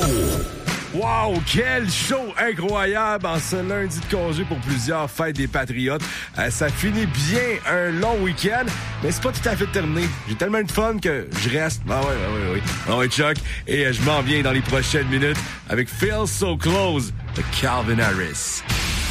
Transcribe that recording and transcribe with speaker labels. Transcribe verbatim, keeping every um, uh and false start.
Speaker 1: Wow, quel show incroyable en ce lundi de congé pour plusieurs fêtes des Patriotes. Euh, ça finit bien un long week-end, mais c'est pas tout à fait terminé. J'ai tellement de fun que je reste. Ah ouais, ah ouais, oui. Ah ouais, Chuck. Et euh, je m'en viens dans les prochaines minutes avec Feel So Close de Calvin Harris.